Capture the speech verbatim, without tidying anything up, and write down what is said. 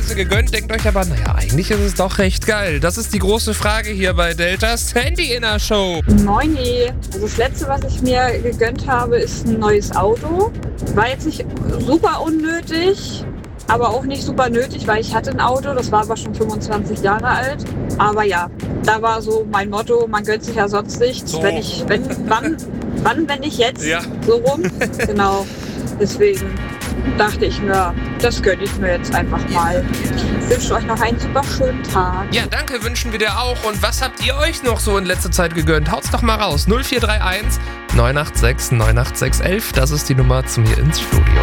haufenweise gegönnt, denkt euch aber, naja, eigentlich ist es doch recht geil. Das ist die große Frage hier bei Deltas Handy in der Show. Moini. Also das letzte, was ich mir gegönnt habe, ist ein neues Auto. War jetzt nicht super unnötig, aber auch nicht super nötig, weil ich hatte ein Auto, das war aber schon fünfundzwanzig Jahre alt. Aber ja, da war so mein Motto, man gönnt sich ja sonst nichts. So. Wenn ich, wenn, wann, wann, wenn nicht jetzt, Ja. so rum. Genau, deswegen dachte ich mir, das gönne ich mir jetzt einfach mal. Ich wünsche euch noch einen super schönen Tag. Ja, danke, wünschen wir dir auch. Und was habt ihr euch noch so in letzter Zeit gegönnt? Haut's doch mal raus. null vier drei eins neun acht sechs neun acht sechs eins eins. Das ist die Nummer zu mir ins Studio.